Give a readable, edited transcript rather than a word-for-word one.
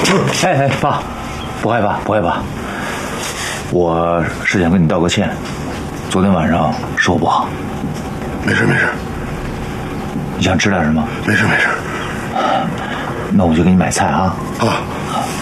哎，爸，不害怕，不害怕。我是想跟你道个歉，昨天晚上是我不好。 没事没事。 你想吃点什么？ 没事没事。 那我就给你买菜啊。 啊。